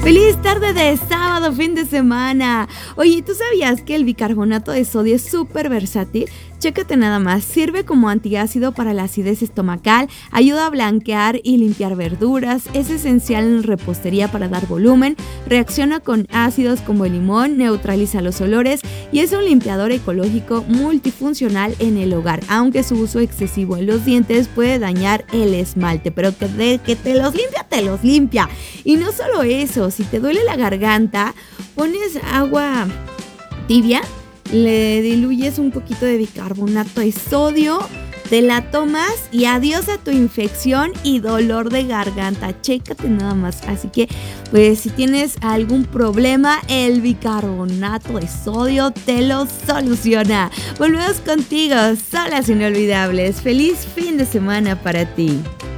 Feliz tarde de sábado, fin de semana. Oye, ¿tú sabías que el bicarbonato de sodio es súper versátil? Chécate nada más, sirve como antiácido para la acidez estomacal, ayuda a blanquear y limpiar verduras, es esencial en repostería para dar volumen, reacciona con ácidos como el limón, neutraliza los olores y es un limpiador ecológico multifuncional en el hogar, aunque su uso excesivo en los dientes puede dañar el esmalte, pero que te los limpia, te los limpia. Y no solo eso, si te duele la garganta, pones agua tibia, le diluyes un poquito de bicarbonato de sodio, te la tomas y adiós a tu infección y dolor de garganta. Chécate nada más. Así que, pues, si tienes algún problema, el bicarbonato de sodio te lo soluciona. Volvemos contigo, solas inolvidables. Feliz fin de semana para ti.